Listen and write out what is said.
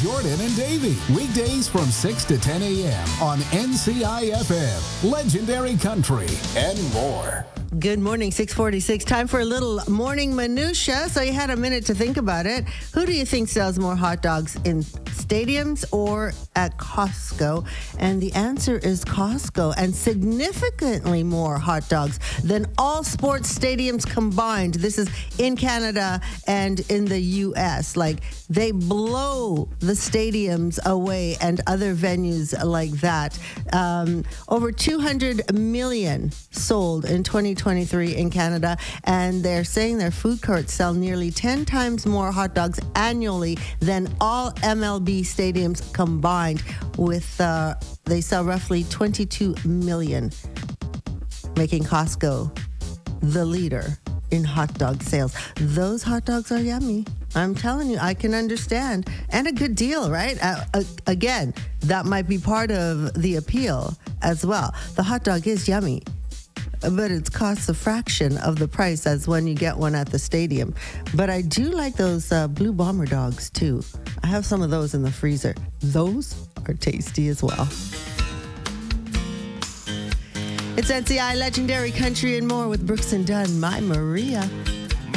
Jordan and Davey. Weekdays from 6 to 10 a.m. on NCI FM, Legendary Country, and more. Good morning, 6:46. Time for a little morning minutia. So you had a minute to think about it. Who do you think sells more hot dogs, in stadiums or at Costco? And the answer is Costco, and significantly more hot dogs than all sports stadiums combined. This is in Canada and in the U.S. Like, they blow the stadiums away and other venues like that. Over 200 million sold in 2023 in Canada, and they're saying their food courts sell nearly 10 times more hot dogs annually than all MLB stadiums combined. With they sell roughly 22 million, making Costco the leader in hot dog sales. Those hot dogs are yummy. I'm telling you, I can understand. And a good deal, right? Again, that might be part of the appeal as well. The hot dog is yummy, but it costs a fraction of the price as when you get one at the stadium. But I do like those Blue Bomber dogs, too. I have some of those in the freezer. Those are tasty as well. It's NCI Legendary Country and more with Brooks and Dunn. My Maria.